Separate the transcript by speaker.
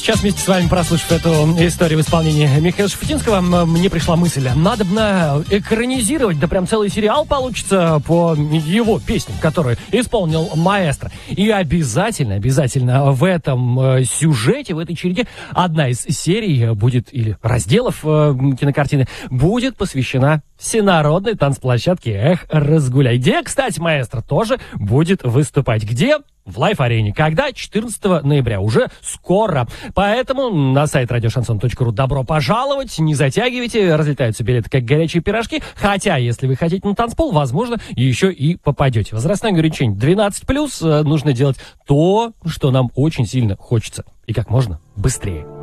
Speaker 1: Сейчас вместе с вами, прослушав эту историю в исполнении Михаила Шуфутинского, мне пришла мысль, надо бы экранизировать, да прям целый сериал получится по его песням, которые исполнил маэстро. И обязательно в этом сюжете, в этой череде, одна из серий будет, или разделов кинокартины, будет посвящена всенародной танцплощадке «Эх, разгуляй», где, кстати, маэстро тоже будет выступать. Где? В Лайф-арене. Когда? 14 ноября. Уже скоро. Поэтому на сайт радиошансон.ру добро пожаловать. Не затягивайте. Разлетаются билеты, как горячие пирожки. Хотя, если вы хотите на танцпол, возможно, еще и попадете. Возрастное ограничение 12+. Нужно делать то, что нам очень сильно хочется. И как можно быстрее.